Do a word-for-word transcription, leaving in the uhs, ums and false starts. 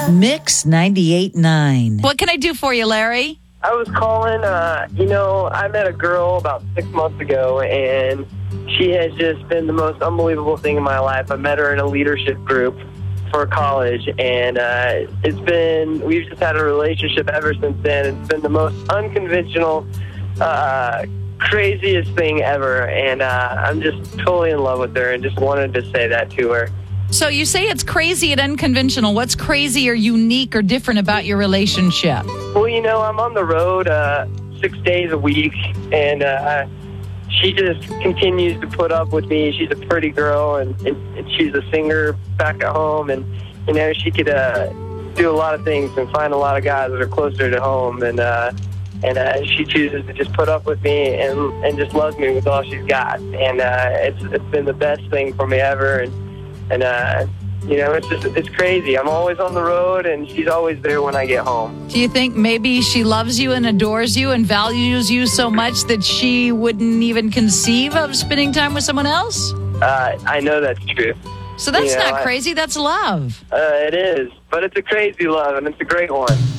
Mix ninety-eight point nine. What can I do for you, Larry? I was calling, uh, you know, I met a girl about six months ago, and she has just been the most unbelievable thing in my life. I met her in a leadership group for college, and uh, it's been, we've just had a relationship ever since then. It's been the most unconventional, uh, craziest thing ever, and uh, I'm just totally in love with her and just wanted to say that to her. So you say it's crazy and unconventional. What's crazy or unique or different about your relationship? Well, you know, I'm on the road uh, six days a week, and uh, she just continues to put up with me. She's a pretty girl, and, and, and she's a singer back at home, and, you know, she could uh, do a lot of things and find a lot of guys that are closer to home, and uh, and uh, she chooses to just put up with me and, and just loves me with all she's got, and uh, it's it's been the best thing for me ever, and And, uh, you know, it's just, it's crazy. I'm always on the road, and she's always there when I get home. Do you think maybe she loves you and adores you and values you so much that she wouldn't even conceive of spending time with someone else? Uh, I know that's true. So that's You know, not I- crazy. That's love. Uh, it is, but it's a crazy love, and it's a great one.